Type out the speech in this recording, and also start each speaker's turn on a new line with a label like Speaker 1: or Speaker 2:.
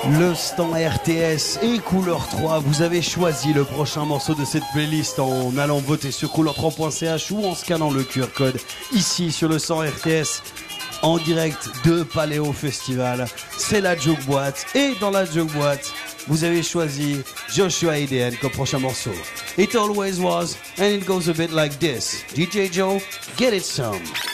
Speaker 1: Le stand RTS et Couleur 3, vous avez choisi le prochain morceau de cette playlist en allant voter sur couleur3.ch ou en scannant le QR code ici sur le stand RTS en direct de Paléo Festival. C'est la Juke Boîte et dans la Juke Boîte, vous avez choisi Joshua EDN comme prochain morceau. It always was and it goes a bit like this. DJ Joe, get it some.